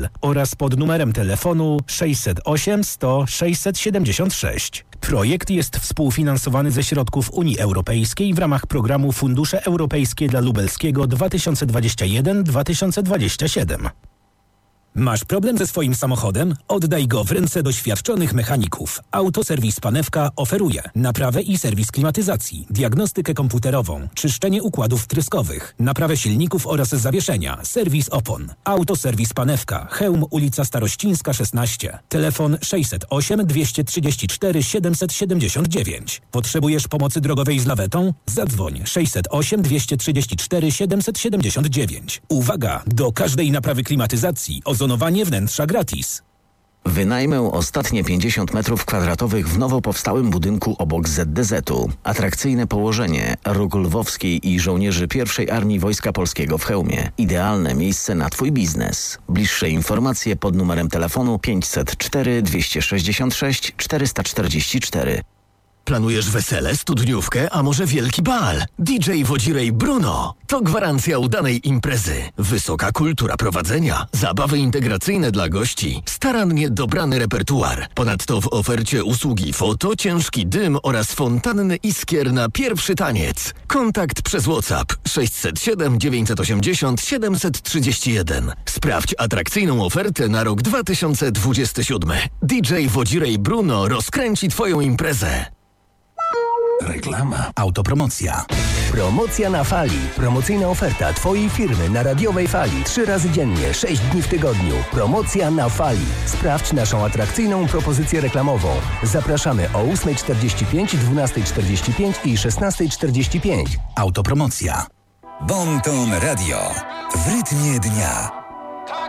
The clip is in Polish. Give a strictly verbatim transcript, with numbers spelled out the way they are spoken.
l oraz pod numerem telefonu sześćset osiem sto sześćset siedemdziesiąt sześć. Projekt jest współfinansowany ze środków Unii Europejskiej w ramach programu Fundusze Europejskie dla Lubelskiego dwa tysiące dwadzieścia jeden do dwa tysiące dwudziestego siódmego. Masz problem ze swoim samochodem? Oddaj go w ręce doświadczonych mechaników. Autoserwis Panewka oferuje naprawę i serwis klimatyzacji, diagnostykę komputerową, czyszczenie układów wtryskowych, naprawę silników oraz zawieszenia, serwis opon. Autoserwis Panewka, Chełm, ulica Starościńska szesnaście. Telefon sześćset osiem dwieście trzydzieści cztery siedemset siedemdziesiąt dziewięć. Potrzebujesz pomocy drogowej z lawetą? Zadzwoń sześćset osiem dwieście trzydzieści cztery siedemset siedemdziesiąt dziewięć. Uwaga! Do każdej naprawy klimatyzacji ozonowanie wnętrza gratis. Wynajmę ostatnie pięćdziesiąt metrów kwadratowych w nowo powstałym budynku obok Z D Z-u. Atrakcyjne położenie, róg Lwowskiej i żołnierzy pierwszej Armii Wojska Polskiego w Chełmie. Idealne miejsce na Twój biznes. Bliższe informacje pod numerem telefonu pięćset cztery dwieście sześćdziesiąt sześć czterysta czterdzieści cztery. Planujesz wesele, studniówkę, a może wielki bal? D J Wodzirej Bruno to gwarancja udanej imprezy. Wysoka kultura prowadzenia, zabawy integracyjne dla gości, starannie dobrany repertuar. Ponadto w ofercie usługi foto, ciężki dym oraz fontanny iskier na pierwszy taniec. Kontakt przez WhatsApp sześćset siedem dziewięćset osiemdziesiąt siedemset trzydzieści jeden. Sprawdź atrakcyjną ofertę na rok dwa tysiące dwudziesty siódmy. D J Wodzirej Bruno rozkręci Twoją imprezę. Reklama. Autopromocja. Promocja na fali. Promocyjna oferta Twojej firmy na radiowej fali. Trzy razy dziennie, sześć dni w tygodniu. Promocja na fali. Sprawdź naszą atrakcyjną propozycję reklamową. Zapraszamy o ósma czterdzieści pięć, dwunasta czterdzieści pięć i szesnasta czterdzieści pięć. Autopromocja. Bon Ton Radio. W rytmie dnia.